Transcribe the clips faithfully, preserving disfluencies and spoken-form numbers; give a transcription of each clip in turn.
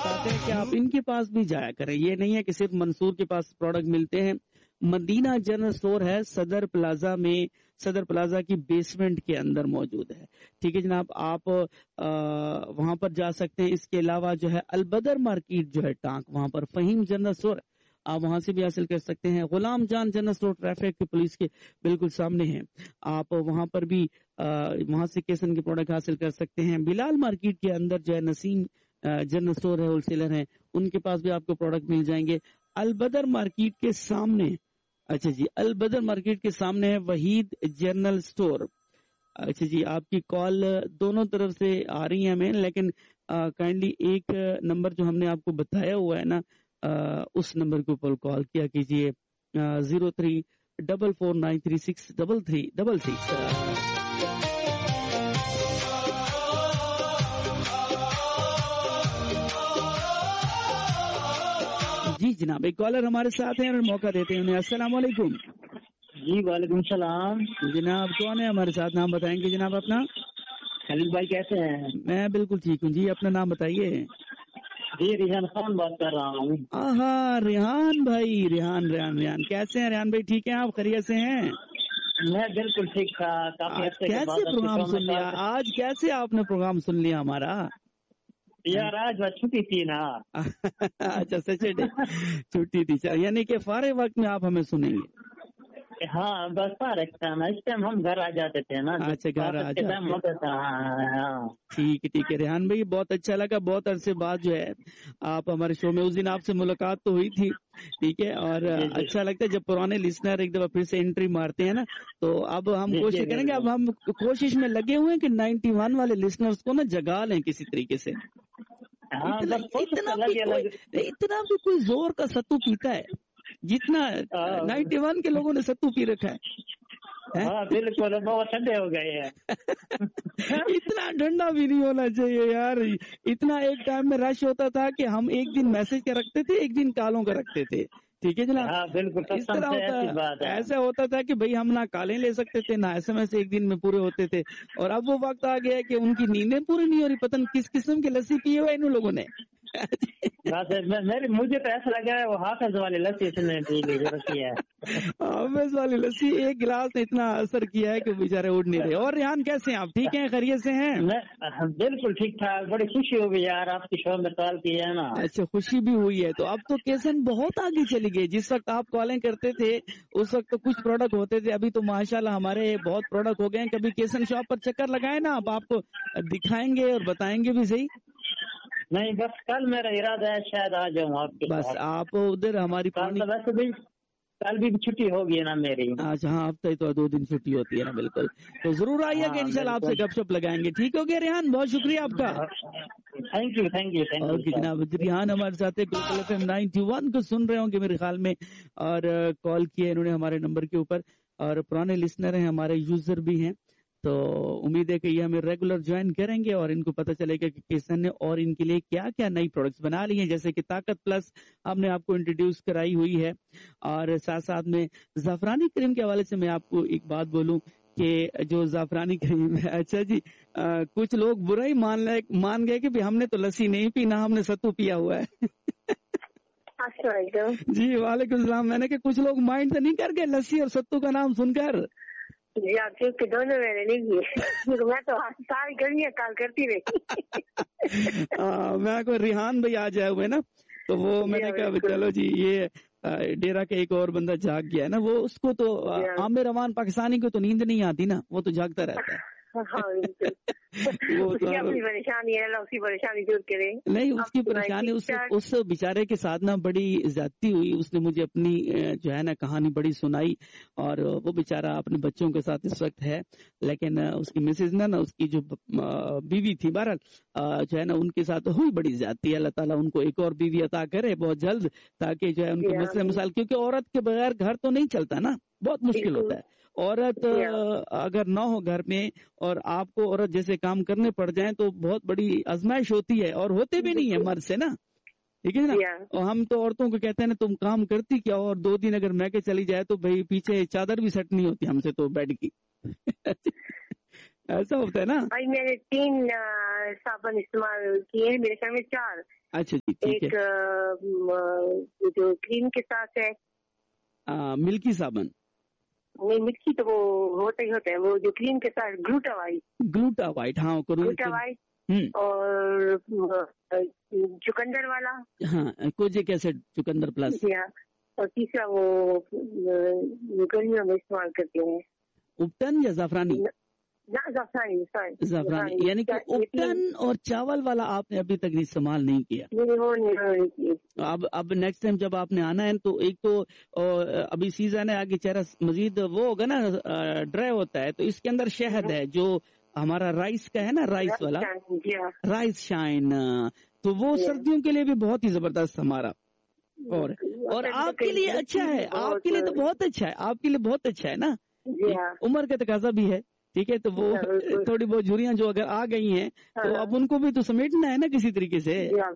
بتاتے ہیں کہ آپ ان کے پاس بھی جایا کریں. یہ نہیں ہے کہ صرف منصور کے پاس پروڈکٹ ملتے ہیں. مدینہ جنرل اسٹور ہے صدر پلازا میں, صدر پلازا کی بیسمنٹ کے اندر موجود ہے. ٹھیک ہے جناب, آپ آ, وہاں پر جا سکتے ہیں. اس کے علاوہ جو ہے البدر مارکیٹ جو ہے ٹانک, وہاں پر فہیم جنرل اسٹور, آپ وہاں سے بھی حاصل کر سکتے ہیں. غلام جان جنرل اسٹور ٹریفک کی پولیس کے بالکل سامنے ہے, آپ وہاں پر بھی آ, وہاں سے کیسن کے پروڈکٹ حاصل کر سکتے ہیں. بلال مارکیٹ کے اندر جو ہے نسیم جنرل اسٹور ہے, ہول سیلر ہیں, ان کے پاس بھی آپ کو پروڈکٹ مل جائیں گے. البدر مارکیٹ کے سامنے, اچھا جی, البدر مارکیٹ کے سامنے ہے وحید جنرل اسٹور. اچھا جی, آپ کی کال دونوں طرف سے آ رہی ہیں ہمیں, لیکن کائنڈلی ایک نمبر جو ہم نے آپ کو بتایا ہوا ہے نا, آ, اس نمبر کے اوپر کال کیا کیجیے, zero three double four nine three six double three double six. جی جناب, ایک کالر ہمارے ساتھ ہیں اور موقع دیتے ہیں انہیں. السلام علیکم. جی وعلیکم السلام. جناب کون ہے ہمارے ساتھ, نام بتائیں گے جناب اپنا؟ خلیل بھائی کیسے ہیں؟ میں بالکل ٹھیک ہوں جی, اپنا نام بتائیے. جی ریحان خان بات کر رہا ہوں. ہاں ریحان بھائی, ریحان ریحان ریحان کیسے ہیں ریحان بھائی؟ ٹھیک ہیں آپ, خیریت سے ہیں؟ میں بالکل ٹھیک تھا. کافی عرصے کے بعد کیسے پروگرام سن لیا آج, کیسے آپ نے پروگرام سن لیا ہمارا؟ یار آج چھٹی تھی نا. اچھا سیٹرڈے چھٹی تھی, یعنی کہ فارغ وقت میں آپ ہمیں سنیں گے. ہاں بس فارغ تھا نا, اس ٹائم ہم گھر آ جاتے تھے نا. اچھا گھر آ جاتے تھے. ٹھیک ہے ٹھیک ہے ریحان بھائی, بہت اچھا لگا. بہت عرصے بعد جو ہے آپ ہمارے شو میں, اس دن آپ سے ملاقات تو ہوئی تھی, ٹھیک ہے, اور اچھا لگتا ہے جب پرانے لسنر ایک دفعہ پھر سے انٹری مارتے ہیں نا. تو اب ہم کوشش کریں گے, اب ہم کوشش میں لگے ہوئے ہیں کہ نائنٹی ون والے لسنرز کو نا جگا لیں کسی طریقے سے. اتنا اتنا بھی کوئی زور کا ستو پیتا ہے جتنا نائنٹی ون کے لوگوں نے ستو پی رکھا ہے. ہاں بالکل, بہت ٹھنڈے ہو گئے ہیں. اتنا ٹھنڈا بھی نہیں ہونا چاہیے یار. اتنا ایک ٹائم میں رش ہوتا تھا کہ ہم ایک دن میسج کا رکھتے تھے, ایک دن کالوں کا رکھتے تھے. ٹھیک ہے جناب, بالکل اس طرح ہوتا, ایسا ہوتا تھا کہ بھائی ہم نہ کالیں لے سکتے تھے نہ ایس ایم ایس ایک دن میں پورے ہوتے تھے. اور اب وہ وقت آ گیا کہ ان کی نیندیں پوری نہیں ہو رہی, پتہ نہیں کس قسم کی لسی پیے ہوئے ان لوگوں نے. مجھے تو ایسا لگا ہے وہ حافظ والی لسی اس نے پی لی ہے. حافظ والی لسی ایک گلاس نے اتنا اثر کیا ہے کہ بیچارے اٹھ نہیں رہے. اور ریحان کیسے ہیں آپ, ٹھیک ہیں, خیریت سے ہیں؟ بالکل ٹھیک ٹھاک. بڑی خوشی ہوگی یار آپ کی شو میں کال کی ہے نا. اچھا خوشی بھی ہوئی ہے. تو اب تو کیسن بہت آگے چلی گئی. جس وقت آپ کالیں کرتے تھے اس وقت تو کچھ پروڈکٹ ہوتے تھے, ابھی تو ماشاءاللہ ہمارے بہت پروڈکٹ ہو گئے ہیں. کبھی کیسن شاپ پر چکر لگائیں نا, آپ آپ کو دکھائیں گے اور بتائیں گے بھی صحیح. نہیں بس کل میرا ارادہ ہے شاید آ جاؤں آپ کے بس آپ ادھر ہماری ویسے بھی کل بھی چھٹی ہوگی نا میری. اچھا ہاں, ہفتے تو دو دن چھٹی ہوتی ہے نا. بالکل, تو ضرور آئیے گا انشاءاللہ, آپ سے گپ شپ لگائیں گے. ٹھیک ہو گیا ریحان, بہت شکریہ آپ کا. Thank you thank you thank you جناب. ریحان ہمارے ساتھ global F M ninety one کو سن رہے ہوں گے میرے خیال میں, اور کال کیا انہوں نے ہمارے نمبر کے اوپر, اور پرانے لسنر ہیں, ہمارے یوزر بھی ہیں. تو امید ہے کہ یہ ہمیں ریگولر جوائن کریں گے اور ان کو پتہ چلے گا کہ کیسن نے اور ان کے لیے کیا کیا نئی پروڈکٹس بنا لی ہیں, جیسے کہ طاقت پلس ہم نے آپ کو انٹروڈیوس کرائی ہوئی ہے. اور ساتھ ساتھ میں زعفرانی کریم کے حوالے سے میں آپ کو ایک بات بولوں کہ جو زعفرانی کریم ہے, اچھا جی, آ, کچھ لوگ برا ہی مان لے مان گئے کہ ہم نے تو لسی نہیں پی, نہ ہم نے ستو پیا ہوا ہے. جی وعلیکم السلام. میں نے کہ کچھ لوگ مائنڈ سے نہیں کر گئے لسی اور ستو کا نام سن کر. جی آپ کے دونوں میں نے نہیں کیے, میں تو ساری گرمیاں کال کرتی رہی. میں کو ریحان بھائی آ جائے ہوئے نا, تو وہ میں نے کہا چلو جی یہ ڈیرا کا ایک اور بندہ جاگ گیا ہے نا, وہ اس کو تو عامر رحمان پاکستانی کو تو نیند نہیں آتی نا, وہ تو جاگتا رہتا ہے. پریشانی ہے, اسی پریشانی دور کرے. نہیں اس کی پریشانی, اس بیچارے کے ساتھ نا بڑی زیادتی ہوئی. اس نے مجھے اپنی جو ہے نا کہانی بڑی سنائی, اور وہ بیچارہ اپنے بچوں کے ساتھ اس وقت ہے, لیکن اس کی مسز نا اس کی جو بیوی تھی بہرحال جو ہے نا ان کے ساتھ ہوئی بڑی زیادتی. اللہ تعالیٰ ان کو ایک اور بیوی عطا کرے بہت جلد, تاکہ جو ہے ان کے مسئلے مسائل, کیونکہ عورت کے بغیر گھر تو نہیں چلتا نا, بہت مشکل ہوتا ہے. عورت اگر نہ ہو گھر میں اور آپ کو عورت جیسے کام کرنے پڑ جائیں تو بہت بڑی آزمائش ہوتی ہے, اور ہوتے بھی نہیں ہے مرد سے نا, ٹھیک ہے نا. اور ہم تو عورتوں کو کہتے ہیں نا تم کام کرتی کیا, اور دو دن اگر میں کے چلی جائے تو بھائی پیچھے چادر بھی سیٹ نہیں ہوتی ہم سے تو بیڈ کی. ایسا ہوتا ہے نا. بھائی میں نے تین صابن استعمال کیے ہیں, میرے خیال میں چار. اچھا جی ٹھیک ایک ہے. جو کریم کے ساتھ ہے, ملکی صابن. نہیں ملکی تو وہ ہوتا ہی ہوتا ہے, وہ جو کریم کے ساتھ گلوٹا وائٹ. گلوٹا وائٹ ہاں, گلوٹا وائٹ اور چکندر والا. ہاں کوجیک ایسڈ چکندر پلس. اور تیسرا وہ گرمیوں میں استعمال کرتے ہیں. اپٹن یا زعفرانی؟ زعفرانی. زعفرانی یعنی کہ اپٹن اور چاول والا آپ نے ابھی تک استعمال نہیں کیا. اب اب نیکسٹ ٹائم جب آپ نے آنا ہے تو ایک تو ابھی سیزن ہے, آگے چہرہ مزید وہ ہوگا نا ڈرائی ہوتا ہے, تو اس کے اندر شہد ہے جو ہمارا رائس کا ہے نا, رائس والا رائس شائن, تو وہ سردیوں کے لیے بھی بہت ہی زبردست ہمارا. اور اور آپ کے لیے اچھا ہے, آپ کے لیے تو بہت اچھا ہے, آپ کے لیے بہت اچھا ہے نا, عمر کا تقاضا بھی ہے. ٹھیک ہے, تو وہ تھوڑی بہت جھریاں جو اگر آ گئی ہیں تو اب ان کو بھی تو سمیٹنا ہے نا کسی طریقے سے.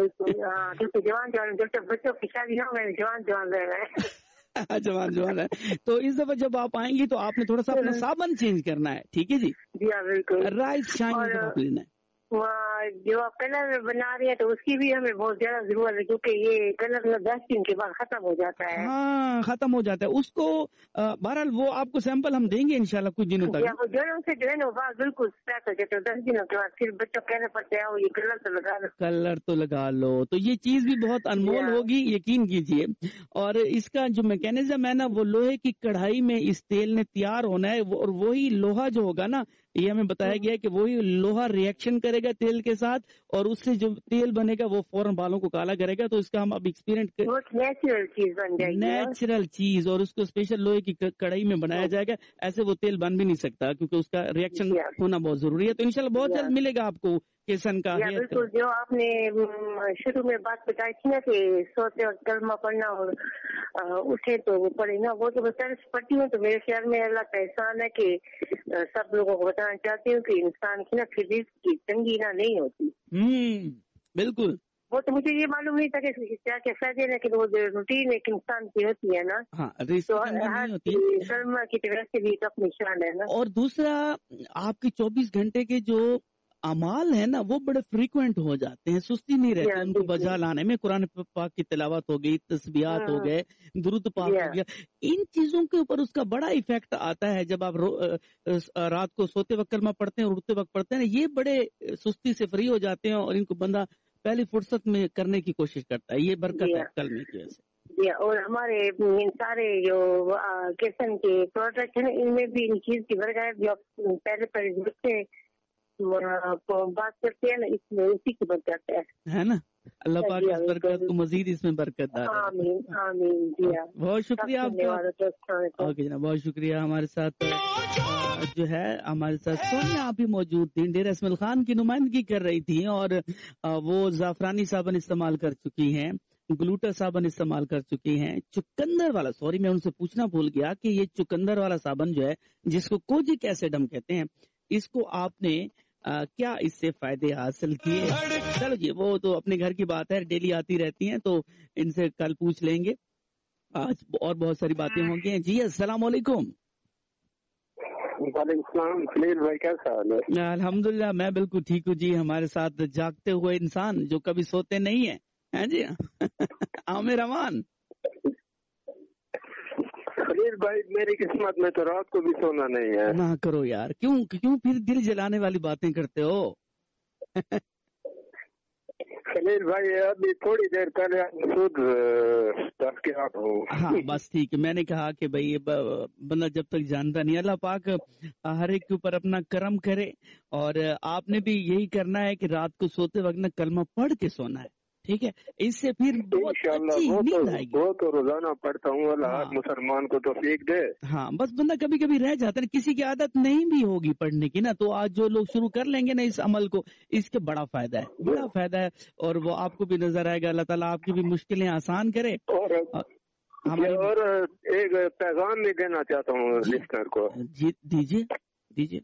جوان جوان ہے, تو اس دفعہ جب آپ آئیں گی تو آپ نے تھوڑا سا اپنا صابن چینج کرنا ہے. ٹھیک ہے جی, رائس شائن آپ لینا ہے. جو آپ کلر بنا رہے ہیں تو اس کی بھی ہمیں بہت زیادہ ضرورت ہے, کیونکہ یہ کلر دس دن کے بعد ختم ہو جاتا ہے. ہاں ختم ہو جاتا ہے اس کو. بہرحال وہ آپ کو سیمپل ہم دیں گے انشاءاللہ کچھ دنوں تک. جڑوں سے جو ہے نا وہ بالکل پیک ہو جاتا ہے دس دنوں کے بعد, پھر بچوں کہنا پڑتا ہے یہ کلر تو لگا لو, کلر تو لگا لو. تو یہ چیز بھی بہت انمول ہوگی, یقین کیجئے. اور اس کا جو میکینزم ہے نا, وہ لوہے کی کڑھائی میں اس تیل نے تیار ہونا ہے, اور وہی لوہا جو ہوگا نا, یہ ہمیں بتایا گیا ہے کہ وہی لوہا ریئیکشن کرے گا تیل کے ساتھ, اور اس سے جو تیل بنے گا وہ فوراً بالوں کو کالا کرے گا. تو اس کا ہم اب ایکسپیرینس نیچرل چیز بن جائے گی, نیچرل چیز, اور اس کو اسپیشل لوہے کی کڑھائی میں بنایا جائے گا. ایسے وہ تیل بن بھی نہیں سکتا کیونکہ اس کا ریئیکشن ہونا بہت ضروری ہے. تو انشاءاللہ بہت جلد ملے گا آپ کو کیسن کا. بالکل, جو آپ نے شروع میں بات بتائی تھی نا کہ سوتے وقت کلمہ پڑھنا اور اٹھے تو وہ پڑھے نا, وہ تو بتا پڑھتی ہوں تو میرے خیال میں اللہ کا احسان ہے کہ سب لوگوں کو بتانا چاہتی ہوں کہ انسان کی نا فزکس کی تنگی نہ نہیں ہوتی. ہوں بالکل, وہ تو مجھے یہ معلوم نہیں تھا کہ کیا کیا فائدے, لیکن وہ جو روٹین ایک انسان کی ہوتی ہے نا, تو کلمہ کی طرح سے بھی ایک نشان ہے نا. اور دوسرا آپ کے چوبیس گھنٹے کے جو اعمال ہیں نا وہ بڑے فریکوینٹ ہو جاتے ہیں, سستی نہیں رہتی ان کو بجا لانے میں. قرآن پاک کی تلاوت ہو گئی, تسبیحات ہو گئے, درود پاک ہو گیا, ان چیزوں کے اوپر اس کا بڑا ایفیکٹ آتا ہے جب آپ رات کو سوتے وقت کلمہ پڑھتے ہیں اور اٹھتے وقت پڑھتے ہیں. یہ بڑے سستی سے فری ہو جاتے ہیں اور ان کو بندہ پہلی فرصت میں کرنے کی کوشش کرتا ہے. یہ برکت ہے کلمے کی وجہ سے. اور ہمارے سارے جو کسم کے پروڈکٹ ہیں ان میں بھی ان چیز کی برکت جو پہلے پہلے بات کرتے ہیں نا, اس میں اسی کی برکت ہے نا. اللہ پاک اس برکت کو مزید اس میں برکت دار. آمین آمین. جی بہت شکریہ آپ کا. اوکے جناب, بہت شکریہ. ہمارے ساتھ جو ہے ہمارے ساتھ سونیا آپ بھی موجود تھیں, ڈیرہ اسماعیل خان کی نمائندگی کر رہی تھی, اور وہ زعفرانی صابن استعمال کر چکی ہیں, گلوٹا صابن استعمال کر چکی ہیں, چکندر والا, سوری میں ان سے پوچھنا بھول گیا کہ یہ چکندر والا صابن جو ہے جس کو کوجیک ایسڈ ہم کہتے ہیں, اس کو آپ نے آ, کیا اس سے فائدے حاصل کیے. چلو جی وہ تو اپنے گھر کی بات ہے, ڈیلی آتی رہتی ہیں تو ان سے کل پوچھ لیں گے. آج اور بہت ساری باتیں ہوں گی. جی السلام علیکم. وعلیکم السلام. خلیل بھائی کیسا حال ہے؟ الحمدللہ میں بالکل ٹھیک ہوں جی. ہمارے ساتھ جاگتے ہوئے انسان جو کبھی سوتے نہیں ہیں, ہیں جی عامر امان. خلیل بھائی میری قسمت میں تو رات کو بھی سونا نہیں ہے. نہ کرو یار, کیوں کیوں پھر دل جلانے والی باتیں کرتے ہو. خلیل بھائی ابھی تھوڑی دیر پہلے خود دس کے آپ ہو. ہاں بس ٹھیک ہے, میں نے کہا کہ بھائی بندہ جب تک جانتا نہیں, اللہ پاک ہر ایک کے اوپر اپنا کرم کرے, اور آپ نے بھی یہی کرنا ہے کہ رات کو سوتے وقت نہ کلمہ پڑھ کے سونا ہے. ٹھیک ہے, اس سے پھر بہت اچھی نیند آئے گی. وہ تو روزانہ پڑھتا ہوں, اللہ ہر مسلمان کو توفیق دے. ہاں بس بندہ کبھی کبھی رہ جاتا ہے, کسی کی عادت نہیں بھی ہوگی پڑھنے کی نا, تو آج جو لوگ شروع کر لیں گے نا اس عمل کو, اس کے بڑا فائدہ ہے, بڑا فائدہ ہے, اور وہ آپ کو بھی نظر آئے گا. اللہ تعالیٰ آپ کی بھی مشکلیں آسان کرے. اور اور ایک پیغام بھی دینا چاہتا ہوں لسنر کو. جی دیجیے دیجیے.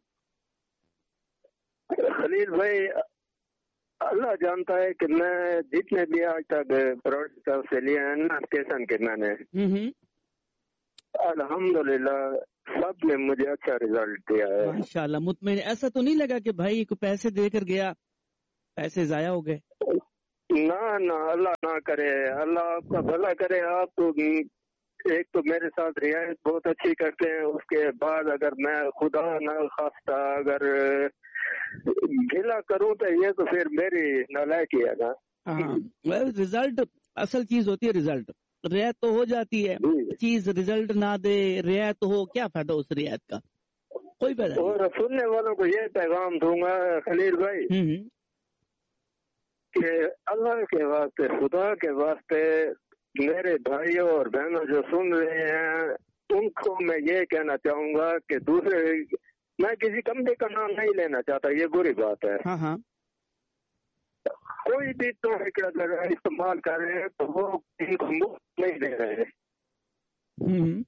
خلیل بھائی اللہ جانتا ہے کہ میں جتنے بھی آج تک پروڈکٹ سے لیے ہیں نا اسٹیشن کے, میں نے अल्हम्दुलिल्लाह सब ने मुझे अच्छा रिजल्ट दिया है। माशाल्लाह, मुतमईन। ऐसा तो नहीं लगा कि भाई को पैसे देकर गया, पैसे जाया हो गए? ना ना, अल्लाह ना करे, अल्लाह आपका भला करे। आप तो एक तो मेरे साथ रियायत बहुत अच्छी करते हैं, उसके बाद अगर मैं खुदा ना खास्ता अगर गिला करूं तो ये तो फिर मेरी नालायकी है ना। हाँ, रिजल्ट असल चीज होती है। रिजल्ट रियायत तो हो जाती है, चीज रिजल्ट ना दे, रियायत हो, क्या फायदा उस रियायत का? कोई फायदा नहीं। और सुनने वालों को ये पैगाम दूंगा खलील भाई कि अल्लाह के वास्ते, खुदा के वास्ते, मेरे भाइयों और बहनों जो सुन रहे हैं उनको मैं ये कहना चाहूंगा कि दूसरे, मैं किसी कंपनी का नाम नहीं लेना चाहता, ये बुरी बात है। हाँ हाँ। कोई भी तो अगर इस्तेमाल कर रहे हैं तो वो इनको मुफ्त नहीं दे रहे हैं,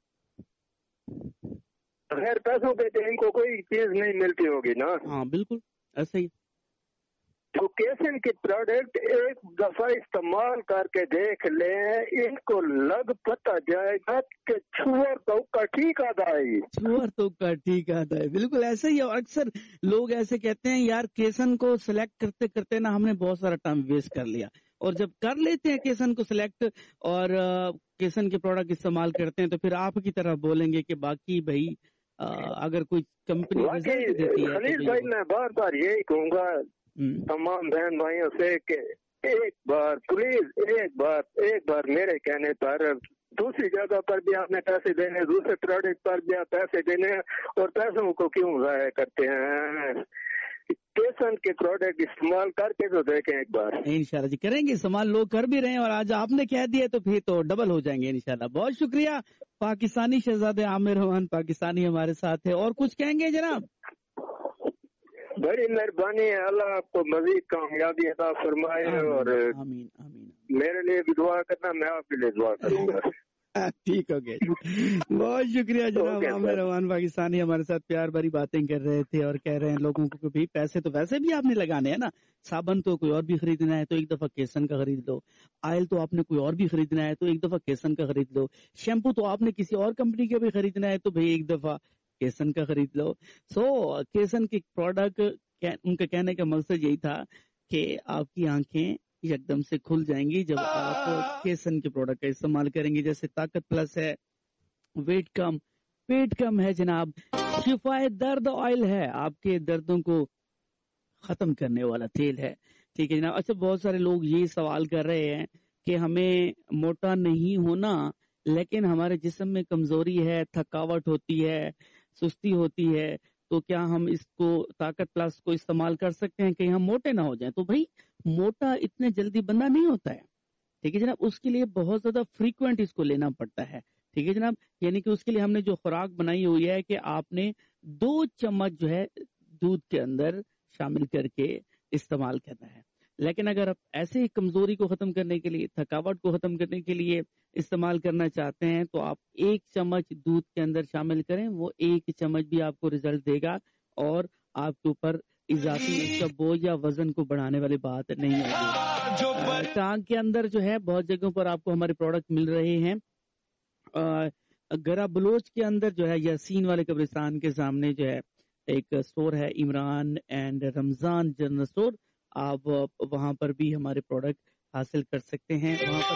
बगैर पैसों के तो इनको कोई चीज नहीं मिलती होगी ना। हाँ बिल्कुल ऐसे ही। तो केसन की प्रोडक्ट एक दफा इस्तेमाल करके देख ले, इनको लग पता जाएगा कि छुअर तो का ठीक आता है, छुअर तो का ठीक आता है। बिल्कुल ऐसे ही। और अक्सर लोग ऐसे कहते हैं यार केसन को सिलेक्ट करते करते ना हमने बहुत सारा टाइम वेस्ट कर लिया, और जब कर लेते हैं केसन को सिलेक्ट और केसन के प्रोडक्ट इस्तेमाल करते हैं तो फिर आपकी तरह बोलेंगे कि बाकी भाई आ, अगर कोई कंपनी रिजल्ट देती है। खलील भाई मैं बार बार यही कहूँगा तमाम बहन भाइयों से कि एक बार प्लीज, एक बार एक बार मेरे कहने पर, दूसरी जगह पर भी आपने पैसे देने, दूसरे प्रोडक्ट पर भी आप पैसे देने, और पैसों को क्यों जाया करते हैं? केसन के प्रोडक्ट इस्तेमाल करके तो देखें एक बार। इंशाल्लाह जी करेंगे इस्तेमाल, लोग कर भी रहे हैं, और आज आपने कह दिया तो फिर तो डबल हो जाएंगे इंशाल्लाह। बहुत शुक्रिया। पाकिस्तानी शहजादे आमिर रोहन पाकिस्तानी हमारे साथ है। और कुछ कहेंगे जनाब? बड़ी मेहरबानी है, अल्लाह आपको मजीद कामयाबी अता फरमाए। और आमीन आमीन। मेरे लिए भी दुआ करना, मैं आपके लिए दुआ करूंगा। ठीक हो गया। बहुत शुक्रिया जनाब। आमिर रोहन पाकिस्तानी हमारे साथ प्यार भरी बातें कर रहे थे और कह रहे हैं लोगों को कि भाई पैसे तो वैसे भी आपने लगाने हैं ना, साबन तो कोई और भी खरीदना है तो एक दफा केसन का खरीद लो, ऑयल तो आपने कोई और भी खरीदना है तो एक दफा केसन का खरीद लो, शैम्पू तो आपने किसी और कंपनी का भी खरीदना है तो भाई एक दफा केसन का खरीद लो। सो so, केसन के प्रोडक्ट, उनका कहने का मकसद यही था कि आपकी आंखें एकदम से खुल जाएंगी जब आप केसन के प्रोडक्ट का इस्तेमाल करेंगे। जैसे ताकत प्लस है, वेट कम, पेट कम है जनाब, शिफाए दर्द ऑयल है, आपके दर्दों को खत्म करने वाला तेल है। ठीक है जनाब। अच्छा, बहुत सारे लोग ये सवाल कर रहे हैं कि हमें मोटा नहीं होना लेकिन हमारे जिस्म में कमजोरी है, थकावट होती है, सुस्ती होती है, तो क्या हम इसको ताकत प्लस को इस्तेमाल कर सकते हैं कहीं हम मोटे ना हो जाएं? तो भाई मोटा इतने जल्दी बंदा नहीं होता है। ठीक है जनाब। उसके लिए बहुत ज्यादा फ्रीक्वेंट इसको लेना पड़ता है। ठीक है जनाब। यानी कि उसके लिए हमने जो खुराक बनाई हुई है कि आपने दो चम्मच जो है दूध के अंदर शामिल करके इस्तेमाल करना है। लेकिन अगर आप ऐसे ही कमजोरी को खत्म करने के लिए, थकावट को खत्म करने के लिए इस्तेमाल करना चाहते हैं तो आप एक चम्मच दूध के अंदर शामिल करें, वो एक चम्मच भी आपको रिजल्ट देगा और आपके ऊपर इजाफी उसका बोझ या वजन को बढ़ाने वाली बात नहीं होगी। टांग के अंदर जो है बहुत जगहों पर आपको हमारे प्रोडक्ट मिल रहे हैं। गरा बलोच के अंदर जो है यासीन वाले कब्रिस्तान के सामने जो है एक स्टोर है, Imran and Ramzan general store, आप वहां पर भी हमारे प्रोडक्ट हासिल कर सकते हैं। वहां पर